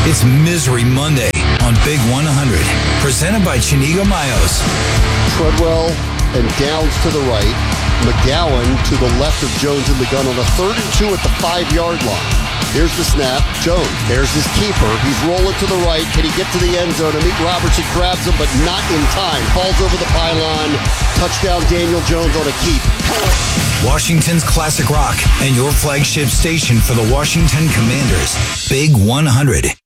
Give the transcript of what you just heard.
It's Misery Monday on Big 100, presented by Chinigo Mayos. Treadwell and Downs to the right. McGowan to the left of Jones in the gun on a 3rd and 2 at the 5-yard line. Here's the snap. Jones, there's his keeper. He's rolling to the right. Can he get to the end zone? Amik Robertson grabs him, but not in time. Falls over the pylon. Touchdown, Daniel Jones on a keep. Washington's classic rock and your flagship station for the Washington Commanders. Big 100.